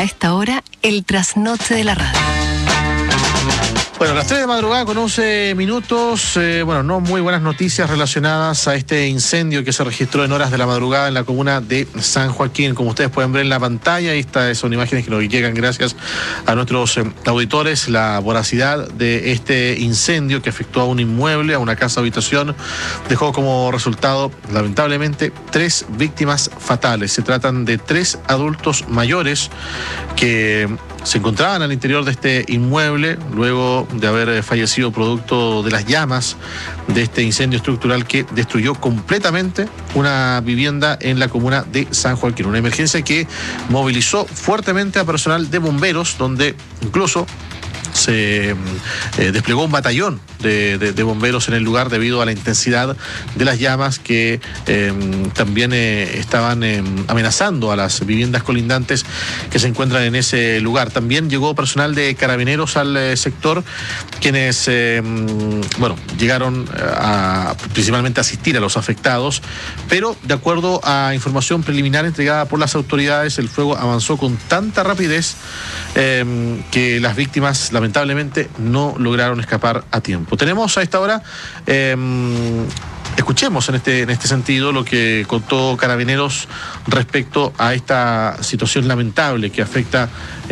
A esta hora, el trasnoche de la radio. Bueno, las 3 de madrugada con 11 minutos, no muy buenas noticias relacionadas a este incendio que se registró en horas de la madrugada en la comuna de San Joaquín. Como ustedes pueden ver en la pantalla, estas son imágenes que nos llegan gracias a nuestros auditores. La voracidad de este incendio que afectó a un inmueble, a una casa-habitación, dejó como resultado, lamentablemente, 3 víctimas fatales. Se tratan de 3 adultos mayores que se encontraban al interior de este inmueble luego de haber fallecido producto de las llamas de este incendio estructural que destruyó completamente una vivienda en la comuna de San Joaquín. Una emergencia que movilizó fuertemente a personal de bomberos, donde incluso se desplegó un batallón de bomberos en el lugar debido a la intensidad de las llamas que también estaban amenazando a las viviendas colindantes que se encuentran en ese lugar. También llegó personal de carabineros al sector, quienes llegaron principalmente a asistir a los afectados, pero de acuerdo a información preliminar entregada por las autoridades, el fuego avanzó con tanta rapidez que las víctimas lamentablemente no lograron escapar a tiempo. Tenemos a esta hora, escuchemos en este sentido lo que contó Carabineros respecto a esta situación lamentable que afectó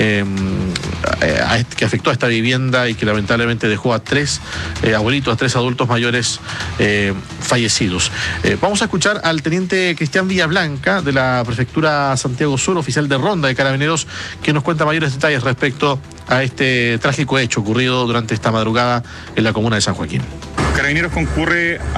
a esta vivienda y que lamentablemente dejó a 3 abuelitos, a 3 adultos mayores fallecidos. Vamos a escuchar al teniente Cristian Villablanca de la Prefectura Santiago Sur, oficial de ronda de Carabineros, que nos cuenta mayores detalles respecto a este trágico hecho ocurrido durante esta madrugada en la comuna de San Joaquín. Carabineros concurre